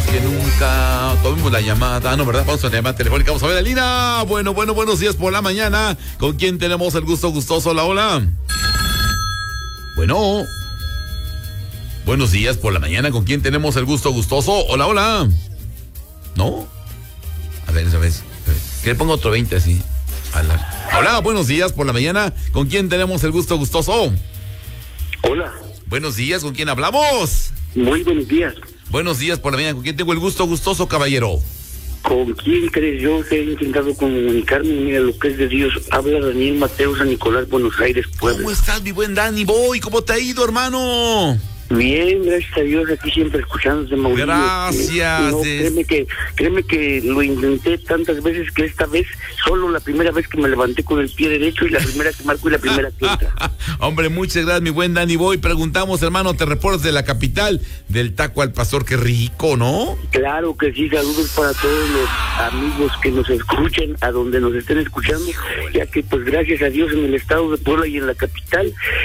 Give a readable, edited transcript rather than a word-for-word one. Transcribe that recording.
que nunca. Tomemos la llamada. No, ¿verdad? Vamos a la llamada telefónica. Vamos a ver la línea. Bueno, buenos días por la mañana. ¿Con quién tenemos el gusto gustoso? Hola, hola. Bueno. Buenos días por la mañana. ¿Con quién tenemos el gusto gustoso? Hola, hola. ¿No? A ver. Que le pongo otro 20 así. Hola, buenos días por la mañana. ¿Con quién tenemos el gusto gustoso? Hola. Buenos días, ¿con quién hablamos? Muy buenos días. Buenos días por la mañana. ¿Con quién tengo el gusto gustoso, caballero? ¿Con quién crees? Yo he intentado comunicarme. Mira, lo que es de Dios. Habla Daniel Mateo, San Nicolás, Buenos Aires, Puebla. ¿Cómo estás, mi buen Dani Boy? ¿Cómo te ha ido, hermano? Bien, gracias a Dios, aquí siempre escuchándote, Mauricio. Gracias. No, créeme que lo intenté tantas veces que esta vez, solo la primera vez que me levanté con el pie derecho y la primera que marco y la primera que entra. Hombre, muchas gracias, mi buen Dani Boy. Preguntamos, hermano, te reportas de la capital del taco al pastor, qué rico, ¿no? Claro que sí, saludos para todos los amigos que nos escuchen, a donde nos estén escuchando, ya que pues gracias a Dios en el estado de Puebla y en la capital